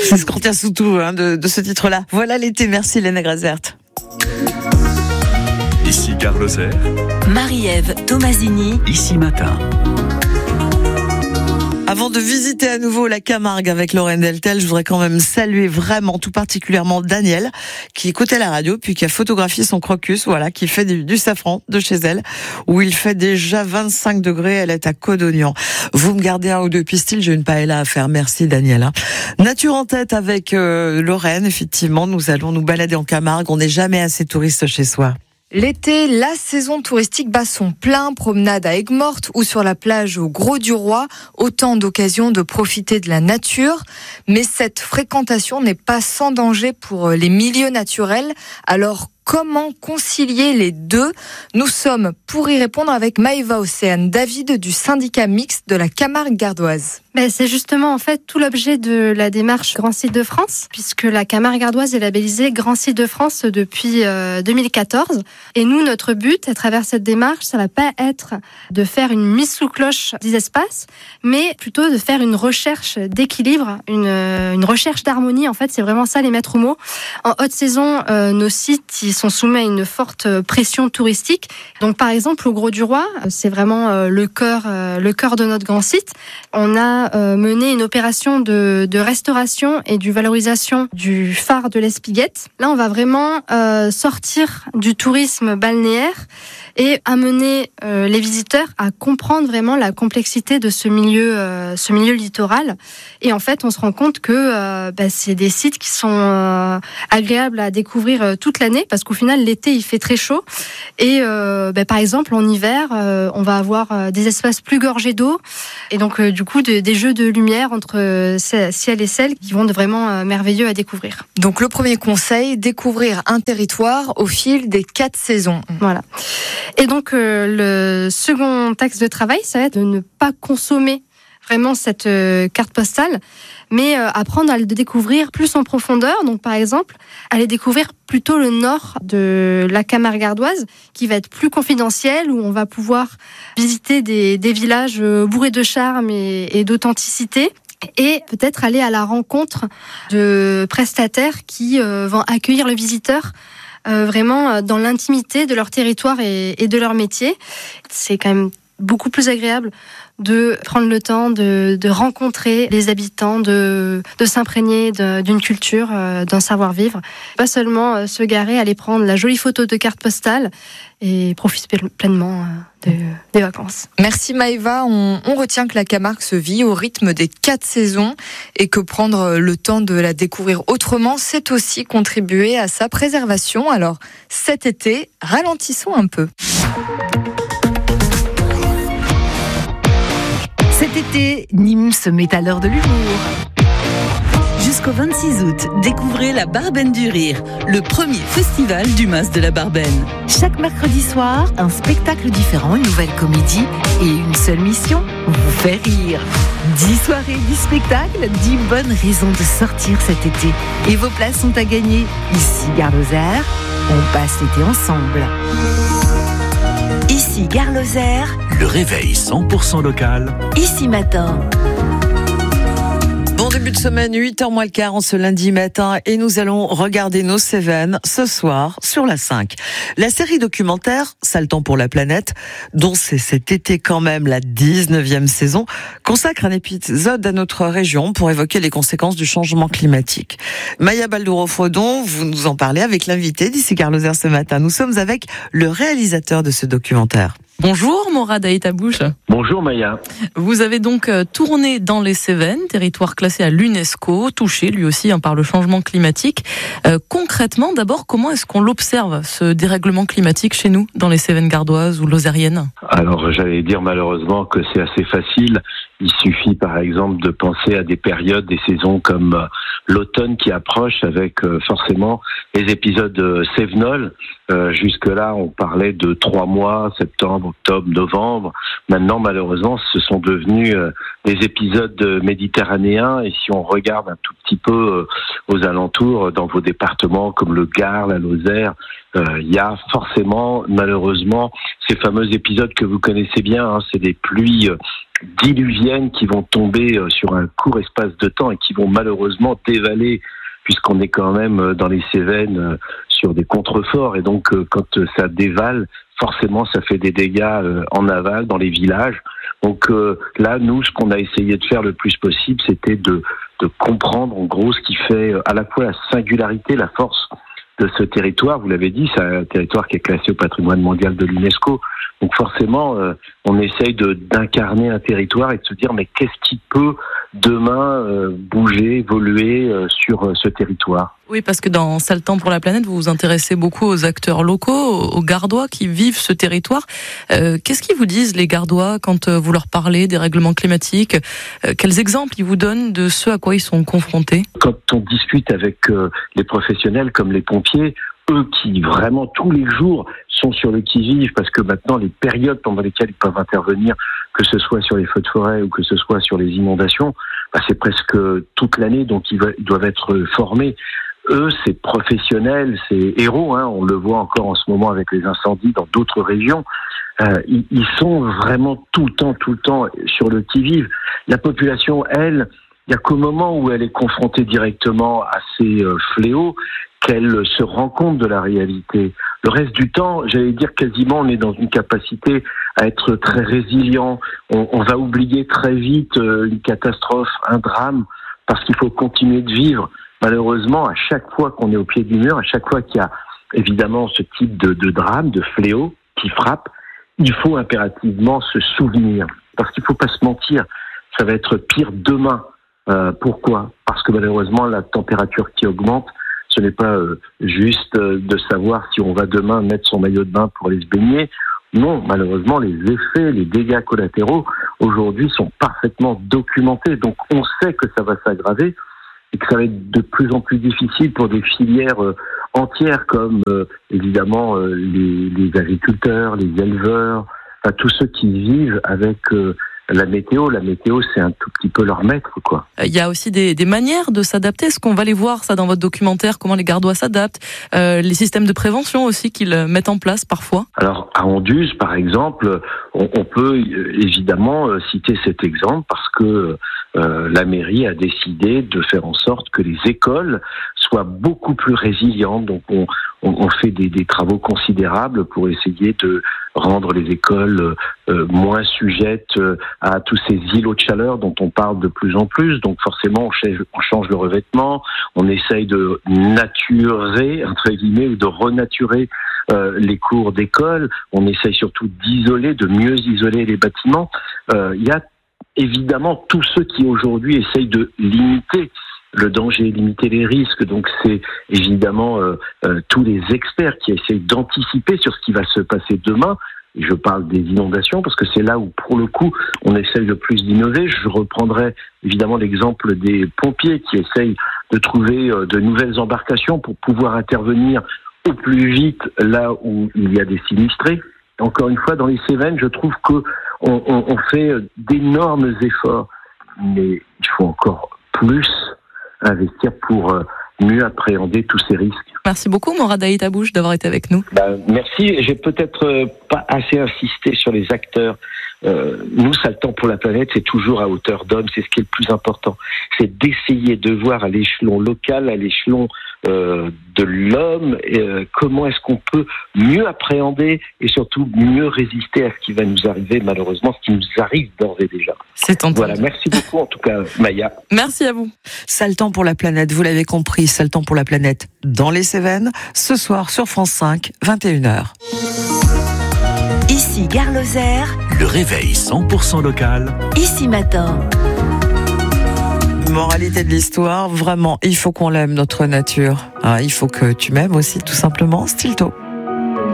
C'est ce qu'on tient sous tout de ce titre-là. Voilà l'été, merci Léna Grazert. Ici Gare Lozère. Marie-Ève Tomasini. Ici Matin. Avant de visiter à nouveau la Camargue avec Lorraine Deltel, je voudrais quand même saluer vraiment tout particulièrement Daniel, qui écoutait la radio, puis qui a photographié son crocus, qui fait du safran de chez elle, où il fait déjà 25 degrés, elle est à Codognan. Vous me gardez un ou deux pistils, j'ai une paella à faire, merci Daniel. Nature en tête avec Lorraine, effectivement, nous allons nous balader en Camargue, on n'est jamais assez touriste chez soi. L'été, la saison touristique bat son plein, promenade à Aigues-Mortes ou sur la plage au Gros-du-Roi, autant d'occasions de profiter de la nature. Mais cette fréquentation n'est pas sans danger pour les milieux naturels. Alors, comment concilier les deux ? Nous sommes pour y répondre avec Maëva Océane David du syndicat mixte de la Camargue gardoise. C'est justement en fait tout l'objet de la démarche Grand Site de France, puisque la Camargue gardoise est labellisée Grand Site de France depuis 2014. Et nous, notre but à travers cette démarche, ça va pas être de faire une mise sous cloche des espaces, mais plutôt de faire une recherche d'équilibre, une recherche d'harmonie. En fait, c'est vraiment ça les maîtres mots. En haute saison, nos sites ils sont soumis à une forte pression touristique. Donc par exemple au Gros-du-Roi, c'est vraiment le cœur de notre grand site. On a mené une opération de restauration et de valorisation du phare de l'Espiguette. Là, on va vraiment sortir du tourisme balnéaire et amener les visiteurs à comprendre vraiment la complexité de ce milieu littoral. Et en fait, on se rend compte que c'est des sites qui sont agréables à découvrir toute l'année, parce qu'au final, l'été, il fait très chaud. Et par exemple, en hiver, on va avoir des espaces plus gorgés d'eau. Et donc, du coup, des jeux de lumière entre ciel et sel qui vont être vraiment merveilleux à découvrir. Donc, le premier conseil, découvrir un territoire au fil des 4 saisons. Voilà. Et donc, le second axe de travail, ça va être de ne pas consommer vraiment cette carte postale, mais apprendre à le découvrir plus en profondeur. Donc, par exemple, aller découvrir plutôt le nord de la Camargue gardoise, qui va être plus confidentiel, où on va pouvoir visiter des villages bourrés de charme et d'authenticité. Et peut-être aller à la rencontre de prestataires qui vont accueillir le visiteur vraiment dans l'intimité de leur territoire et de leur métier. C'est quand même beaucoup plus agréable de prendre le temps de rencontrer les habitants, de s'imprégner d'une culture, d'un savoir-vivre. Pas seulement se garer, aller prendre la jolie photo de carte postale et profiter pleinement des vacances. Merci Maëva. On retient que la Camargue se vit au rythme des 4 saisons et que prendre le temps de la découvrir autrement, c'est aussi contribuer à sa préservation. Alors cet été, ralentissons un peu. Cet été, Nîmes se met à l'heure de l'humour. Jusqu'au 26 août, découvrez la Barbaine du Rire, le premier festival du Mas de la Barbaine. Chaque mercredi soir, un spectacle différent, une nouvelle comédie et une seule mission, vous faire rire. 10 soirées, 10 spectacles, 10 bonnes raisons de sortir cet été. Et vos places sont à gagner. Ici, Gare Lozère, on passe l'été ensemble. Ici, Gare Lozère, Le réveil 100% local. Ici Matin. Bon début de semaine, 8h moins le quart en ce lundi matin, et nous allons regarder nos Cévennes ce soir sur la 5. La série documentaire Ça le temps pour la planète, dont c'est cet été quand même la 19e saison, consacre un épisode à notre région pour évoquer les conséquences du changement climatique. Maya Baldouro-Frodon, vous nous en parlez avec l'invité d'Ici Gare Lozère ce matin. Nous sommes avec le réalisateur de ce documentaire. Bonjour Morad Aïtabouche. Bonjour Maya. Vous avez donc tourné dans les Cévennes, territoire classé à l'UNESCO, touché lui aussi par le changement climatique. Concrètement, d'abord, comment est-ce qu'on l'observe, ce dérèglement climatique chez nous, dans les Cévennes gardoises ou lozériennes ? Alors j'allais dire malheureusement que c'est assez facile. Il suffit par exemple de penser à des périodes, des saisons comme l'automne qui approche avec forcément les épisodes cévenols. Jusque-là, on parlait de 3 mois, septembre, octobre, novembre. Maintenant, malheureusement, ce sont devenus des épisodes méditerranéens. Et si on regarde un tout petit peu aux alentours, dans vos départements comme le Gard, la Lozère, il y a forcément, malheureusement, ces fameux épisodes que vous connaissez bien. C'est des pluies diluviennes qui vont tomber sur un court espace de temps et qui vont malheureusement dévaler, puisqu'on est quand même dans les Cévennes sur des contreforts, et donc quand ça dévale, forcément ça fait des dégâts en aval dans les villages. Donc là, nous, ce qu'on a essayé de faire le plus possible, c'était de comprendre en gros ce qui fait à la fois la singularité, la force de ce territoire. Vous l'avez dit, c'est un territoire qui est classé au patrimoine mondial de l'UNESCO. Donc forcément, on essaye d'incarner un territoire et de se dire mais qu'est-ce qui peut demain bouger, évoluer sur ce territoire. Oui, parce que dans Saltan pour la planète, vous vous intéressez beaucoup aux acteurs locaux, aux Gardois qui vivent ce territoire. Qu'est-ce qu'ils vous disent, les Gardois, quand vous leur parlez des règlements climatiques ? Quels exemples ils vous donnent de ce à quoi ils sont confrontés ? Quand on discute avec les professionnels comme les pompiers, eux qui vraiment tous les jours sont sur le qui-vive, parce que maintenant les périodes pendant lesquelles ils peuvent intervenir, que ce soit sur les feux de forêt ou que ce soit sur les inondations, c'est presque toute l'année, donc ils doivent être formés. Eux, c'est professionnels, c'est héros, on le voit encore en ce moment avec les incendies dans d'autres régions. Ils sont vraiment tout le temps sur le qui-vive. La population, elle, il n'y a qu'au moment où elle est confrontée directement à ces fléaux qu'elle se rend compte de la réalité. Le reste du temps, j'allais dire quasiment, on est dans une capacité à être très résilient. On va oublier très vite une catastrophe, un drame, parce qu'il faut continuer de vivre. Malheureusement, à chaque fois qu'on est au pied du mur, à chaque fois qu'il y a évidemment ce type de drame, de fléau qui frappe, il faut impérativement se souvenir. Parce qu'il ne faut pas se mentir, ça va être pire demain. Pourquoi ? Parce que malheureusement, la température qui augmente, ce n'est pas juste de savoir si on va demain mettre son maillot de bain pour aller se baigner. Non, malheureusement, les effets, les dégâts collatéraux, aujourd'hui, sont parfaitement documentés. Donc, on sait que ça va s'aggraver et que ça va être de plus en plus difficile pour des filières entières comme, évidemment, les agriculteurs, les éleveurs, tous ceux qui vivent avec la météo. La météo, c'est un tout petit peu leur maître, quoi. Il y a aussi des manières de s'adapter. Est-ce qu'on va les voir, ça, dans votre documentaire, comment les Gardois s'adaptent, les systèmes de prévention aussi qu'ils mettent en place parfois? Alors, à Anduze, par exemple, on peut évidemment citer cet exemple parce que la mairie a décidé de faire en sorte que les écoles soient beaucoup plus résilientes. Donc, on fait des travaux considérables pour essayer de rendre les écoles moins sujettes à tous ces îlots de chaleur dont on parle de plus en plus. Donc forcément, on change le revêtement, on essaye de naturer, entre guillemets, ou de renaturer les cours d'école. On essaye surtout d'isoler, de mieux isoler les bâtiments. Il y a évidemment tous ceux qui aujourd'hui essayent de limiter le danger, limiter les risques. Donc c'est évidemment tous les experts qui essayent d'anticiper sur ce qui va se passer demain. Je parle des inondations parce que c'est là où, pour le coup, on essaye le plus d'innover. Je reprendrai évidemment l'exemple des pompiers qui essayent de trouver de nouvelles embarcations pour pouvoir intervenir au plus vite là où il y a des sinistrés. Encore une fois, dans les Cévennes, je trouve qu'on fait d'énormes efforts, mais il faut encore plus investir pour mieux appréhender tous ces risques. Merci beaucoup, Morad Aïtabouche, d'avoir été avec nous. Merci. J'ai peut-être pas assez insisté sur les acteurs. Nous, Saltan pour la planète, c'est toujours à hauteur d'homme. C'est ce qui est le plus important. C'est d'essayer de voir à l'échelon local, à l'échelon de l'homme, comment est-ce qu'on peut mieux appréhender et surtout mieux résister à ce qui va nous arriver, malheureusement, ce qui nous arrive d'ores et déjà. C'est entendu. Voilà, merci beaucoup en tout cas, Maya. Merci à vous. Saltan pour la planète, vous l'avez compris, Saltan pour la planète dans les Cévennes, ce soir sur France 5, 21h. Ici Gare Lozère. Le réveil 100% local. Ici Matin. Moralité de l'histoire, vraiment, il faut qu'on l'aime, notre nature. Il faut que tu m'aimes aussi, tout simplement, Stilto.